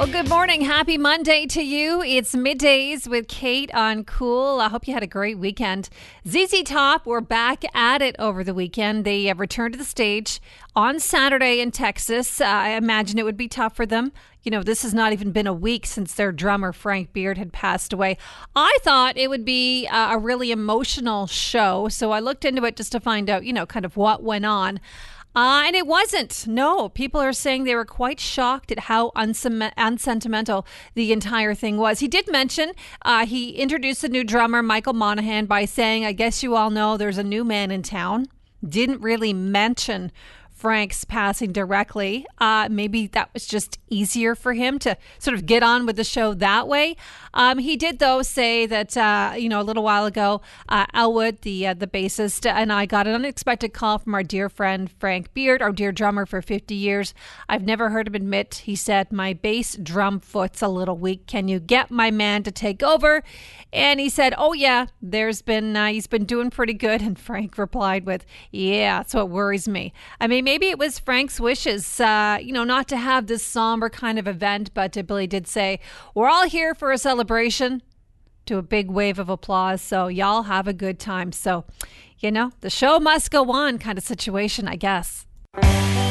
Well, good morning. Happy Monday to you. It's middays with Kate on Cool. I hope you had a great weekend. ZZ Top were back at it over the weekend. They returned to the stage on Saturday in Texas. I imagine it would be tough for them. You know, this has not even been a week since their drummer, Frank Beard, had passed away. I thought it would be a really emotional show, so I looked into it just to find out, kind of what went on. And it wasn't. No, people are saying they were quite shocked at how unsentimental the entire thing was. He did mention he introduced the new drummer, Michael Monaghan, by saying, I guess you all know there's a new man in town. Didn't really mention Frank's passing directly. Maybe that was just easier for him to sort of get on with the show that way. He did, though, say that, a little while ago, Elwood, the bassist, and I got an unexpected call from our dear friend, Frank Beard, our dear drummer for 50 years. I've never heard him admit, he said, my bass drum foot's a little weak. Can you get my man to take over? And he said, oh, yeah, he's been doing pretty good. And Frank replied with, yeah, that's what worries me. I mean, maybe it was Frank's wishes, not to have this somber kind of event, but Billy did say, we're all here for a celebration, to a big wave of applause. So y'all have a good time. So, the show must go on kind of situation, I guess.